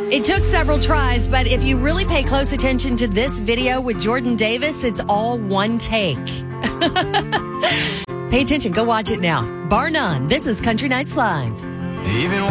It took several tries, but if you really pay close attention to this video with Jordan Davis, it's all one take. Pay attention. Go watch it now. Bar none. This is Country Nights Live. Even